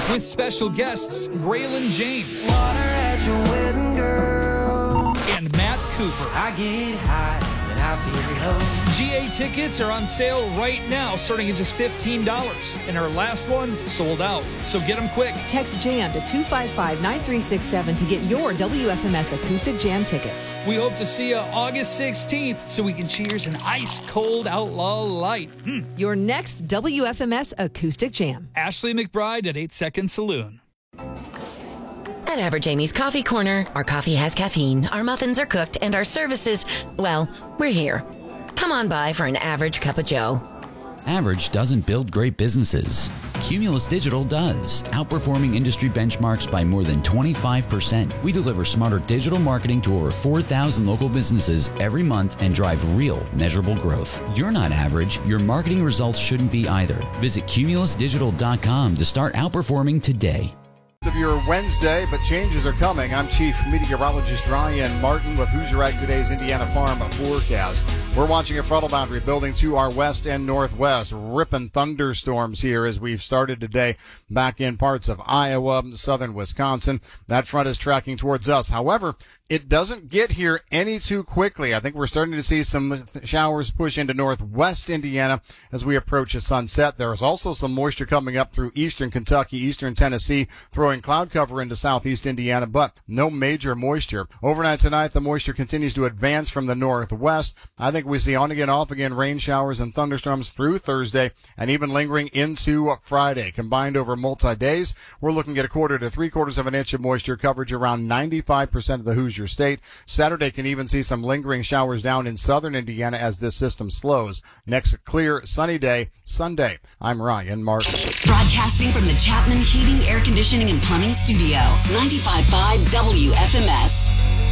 with special guests Braylon James and Matt Cooper. I get high and I feel low. GA tickets are on sale right now, starting at just $15. And our last one sold out. So get them quick. Text JAM to 255-9367 to get your WFMS Acoustic Jam tickets. We hope to see you August 16th so we can cheers an ice-cold Outlaw Light. Your next WFMS Acoustic Jam. Ashley McBride at 8 Second Saloon. At Average Amy's Coffee Corner, our coffee has caffeine, our muffins are cooked, and our services, well, we're here. Come on by for an average cup of joe. Average doesn't build great businesses. Cumulus Digital does, outperforming industry benchmarks by more than 25%. We deliver smarter digital marketing to over 4,000 local businesses every month and drive real, measurable growth. You're not average. Your marketing results shouldn't be either. Visit cumulusdigital.com to start outperforming today. Of your Wednesday, but changes are coming. I'm Chief Meteorologist Ryan Martin with Hoosier Ag Today's Indiana Farm forecast. We're watching a frontal boundary building to our west and northwest. Ripping thunderstorms here as we've started today back in parts of Iowa, southern Wisconsin. That front is tracking towards us. However, it doesn't get here any too quickly. I think we're starting to see some showers push into northwest Indiana as we approach a sunset. There is also some moisture coming up through eastern Kentucky, eastern Tennessee, throwing cloud cover into southeast Indiana, but no major moisture. Overnight tonight, the moisture continues to advance from the northwest. I think we see on-again, off-again rain showers and thunderstorms through Thursday and even lingering into Friday. Combined over multi-days, we're looking at 1/4 to 3/4 of an inch of moisture coverage around 95% of the Hoosier State. Saturday can even see some lingering showers down in southern Indiana as this system slows. Next clear, sunny day, Sunday. I'm Ryan Martin. Broadcasting from the Chapman Heating, Air Conditioning, and Plumbing Studio, 95.5 WFMS.